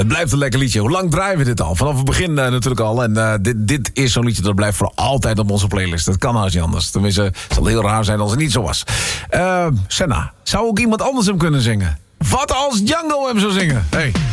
Het blijft een lekker liedje. Hoe lang draaien we dit al? Vanaf het begin natuurlijk al. En dit is zo'n liedje dat blijft voor altijd op onze playlist. Dat kan haast niet anders. Tenminste, het zal heel raar zijn als het niet zo was. Senna, zou ook iemand anders hem kunnen zingen? Wat als Django hem zou zingen? Hey.